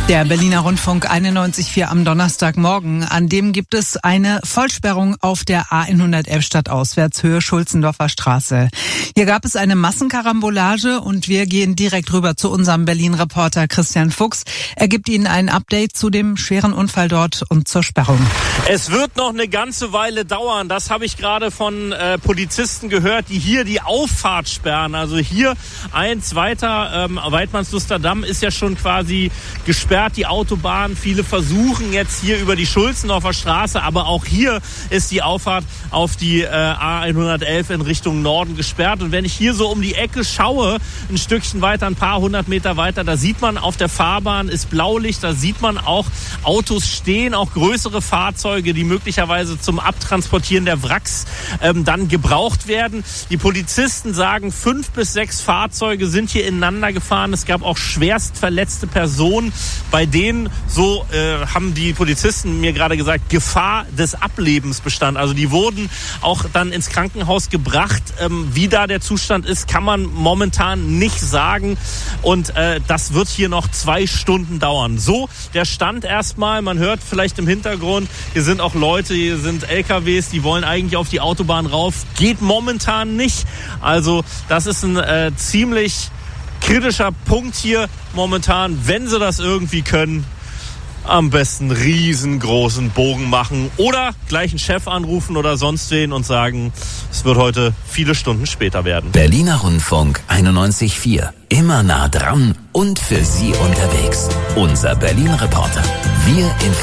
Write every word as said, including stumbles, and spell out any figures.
Der Berliner Rundfunk einundneunzig Komma vier am Donnerstagmorgen. An dem gibt es eine Vollsperrung auf der A hundertelf stadtauswärts Höhe Schulzendorfer Straße. Hier gab es eine Massenkarambolage und wir gehen direkt rüber zu unserem Berlin-Reporter Christian Fuchs. Er gibt Ihnen ein Update zu dem schweren Unfall dort und zur Sperrung. Es wird noch eine ganze Weile dauern. Das habe ich gerade von äh, Polizisten gehört, die hier die Auffahrt sperren. Also hier eins weiter, ähm, Weidmannsluster Damm ist ja schon quasi gesperrt. Die Autobahn. Viele versuchen jetzt hier über die Schulzendorfer Straße, aber auch hier ist die Auffahrt auf die äh, A hundertelf in Richtung Norden gesperrt. Und wenn ich hier so um die Ecke schaue, ein Stückchen weiter, ein paar hundert Meter weiter, da sieht man auf der Fahrbahn ist Blaulicht, da sieht man auch Autos stehen, auch größere Fahrzeuge, die möglicherweise zum Abtransportieren der Wracks ähm, dann gebraucht werden. Die Polizisten sagen, fünf bis sechs Fahrzeuge sind hier ineinander gefahren. Es gab auch schwerst verletzte Personen, bei denen, so äh, haben die Polizisten mir gerade gesagt, Gefahr des Ablebens bestand. Also die wurden auch dann ins Krankenhaus gebracht. Ähm, wie da der Zustand ist, kann man momentan nicht sagen. Und äh, das wird hier noch zwei Stunden dauern. So der Stand erstmal. Man hört vielleicht im Hintergrund, hier sind auch Leute, hier sind L K Ws, die wollen eigentlich auf die Autobahn rauf. Geht momentan nicht. Also das ist ein äh, ziemlich kritischer Punkt hier momentan. Wenn sie das irgendwie können, am besten riesengroßen Bogen machen oder gleich einen Chef anrufen oder sonst wen und sagen, es wird heute viele Stunden später werden. Berliner Rundfunk einundneunzig Komma vier. Immer nah dran und für Sie unterwegs. Unser Berlin-Reporter. Wir informieren.